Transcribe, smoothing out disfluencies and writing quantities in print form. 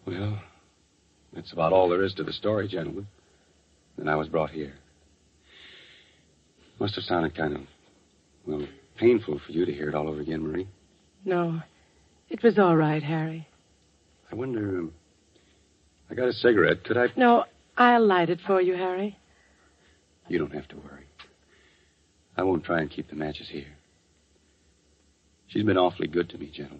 Well, that's about all there is to the story, gentlemen. Then I was brought here. Must have sounded kind of, painful for you to hear it all over again, Marie. No, it was all right, Harry. I wonder, I got a cigarette. Could I... No, I'll light it for you, Harry. You don't have to worry. I won't try and keep the matches here. She's been awfully good to me, gentlemen.